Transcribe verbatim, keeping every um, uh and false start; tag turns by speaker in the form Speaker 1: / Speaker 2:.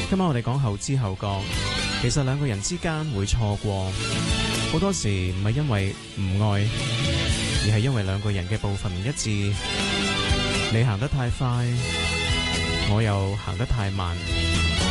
Speaker 1: 今晚我哋講後知後覺，其實兩個人之間會錯過，好多時唔係因為唔愛，而係因為兩個人嘅步伐唔一致，你行得太快，我又行得太慢。